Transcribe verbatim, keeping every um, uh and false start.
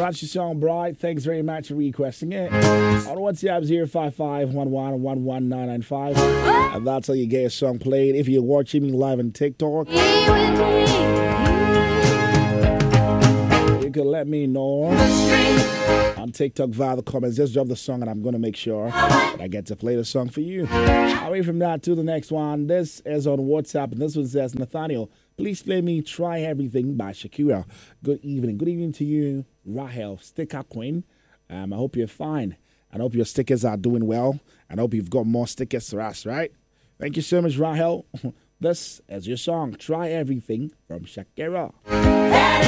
That's your song, Bright. Thanks very much for requesting it. On WhatsApp, zero five five one one one one nine nine five. And that's how you get a song played. If you're watching me live on TikTok, you can let me know on TikTok via the comments. Just drop the song and I'm going to make sure that I get to play the song for you. Away from that to the next one. This is on WhatsApp, and this one says, Nathaniel, please play me Try Everything by Shakira. Good evening. Good evening to you, Rahel, sticker queen. Um, I hope you're fine. I hope your stickers are doing well. And I hope you've got more stickers for us, right? Thank you so much, Rahel. This is your song, Try Everything from Shakira.